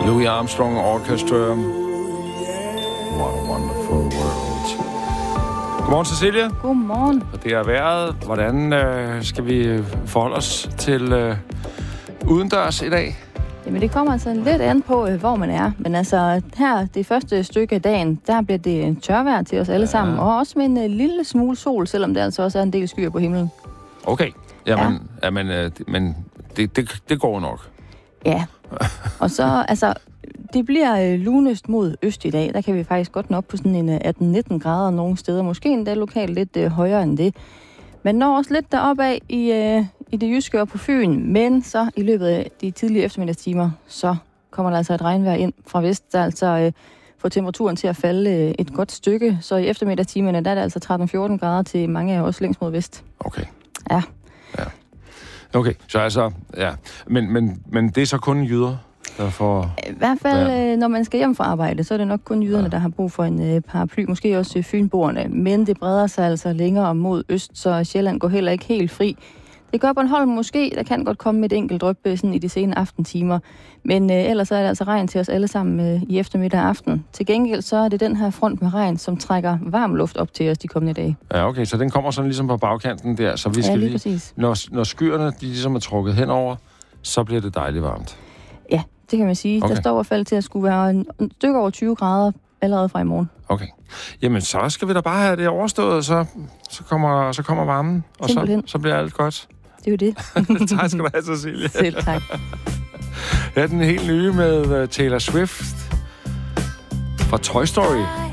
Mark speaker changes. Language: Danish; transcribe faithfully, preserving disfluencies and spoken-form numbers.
Speaker 1: Louis Armstrong Orchestra. What a wonderful world. Godmorgen, Cecilia.
Speaker 2: Godmorgen.
Speaker 1: Og det er vejret. Hvordan øh, skal vi forholde os til øh, udendørs i dag?
Speaker 2: Jamen, det kommer altså lidt an på, hvor man er. Men altså, her, det første stykke af dagen, der bliver det tørvejr til os alle ja. sammen. Og også med en uh, lille smule sol, selvom der altså også er en del skyer på himlen.
Speaker 1: Okay. Jamen, ja. jamen, øh, men det, det, det går nok.
Speaker 2: Ja. Og så, altså, det bliver øh, lunest mod øst i dag. Der kan vi faktisk godt nå op på sådan en øh, atten nitten grader nogle steder. Måske endda lokalt lidt øh, højere end det. Men når også lidt deroppe af i, øh, i det jyske og på Fyn. Men så i løbet af de tidlige eftermiddagstimer, så kommer der altså et regnvejr ind fra vest, der altså øh, får temperaturen til at falde øh, et godt stykke. Så i eftermiddagstimerne, der er det altså tretten fjorten grader til mange af os længst mod vest.
Speaker 1: Okay.
Speaker 2: Ja.
Speaker 1: Ja. Okay, så altså, ja. Men, men, men det er så kun jyder, der får...
Speaker 2: I hvert fald, ja. når man skal hjem fra arbejde, så er det nok kun jyderne, ja. der har brug for en øh, paraply. Måske også fynboerne. Men det breder sig altså længere mod øst, så Sjælland går heller ikke helt fri. Det gør Bornholm måske. Der kan godt komme et enkelt dryp sådan i de sene aftentimer. Men øh, ellers er det altså regn til os alle sammen øh, i eftermiddag og aften. Til gengæld så er det den her front med regn, som trækker varm luft op til os de kommende dage.
Speaker 1: Ja, okay. Så den kommer sådan ligesom på bagkanten der. Så vi skal
Speaker 2: ja, lige
Speaker 1: lige,
Speaker 2: præcis.
Speaker 1: når, når skyerne de ligesom er trukket henover, så bliver det dejligt varmt.
Speaker 2: Ja, det kan man sige. Okay. Der står i hvert fald til at skulle være en, en stykke over tyve grader allerede fra i morgen.
Speaker 1: Okay. Jamen, så skal vi da bare have det overstået, så, så, kommer, så kommer varmen, og så, så bliver alt godt.
Speaker 2: Det er jo det.
Speaker 1: Tak skal du have, Cecilia.
Speaker 2: Selv tak.
Speaker 1: Ja, den helt nye med uh, Taylor Swift fra Toy Story.